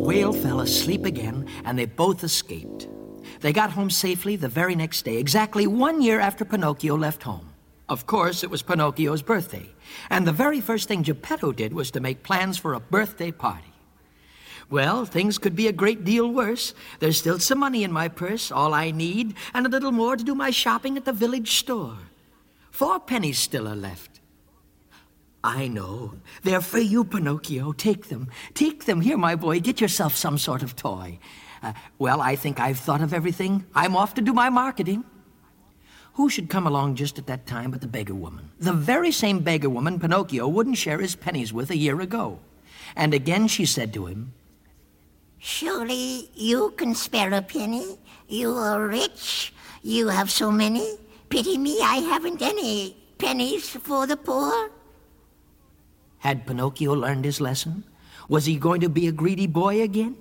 whale fell asleep again, and they both escaped. They got home safely the very next day, exactly 1 year after Pinocchio left home. Of course, it was Pinocchio's birthday, and the very first thing Geppetto did was to make plans for a birthday party. Well, things could be a great deal worse. There's still some money in my purse, all I need, and a little more to do my shopping at the village store. 4 pennies still are left. I know. They're for you, Pinocchio. Take them. Take them. Here, my boy, get yourself some sort of toy. Well, I think I've thought of everything. I'm off to do my marketing. Who should come along just at that time but the beggar woman? The very same beggar woman Pinocchio wouldn't share his pennies with a year ago. And again she said to him, "Surely you can spare a penny. You are rich. You have so many. Pity me, I haven't any pennies for the poor." Had Pinocchio learned his lesson? Was he going to be a greedy boy again?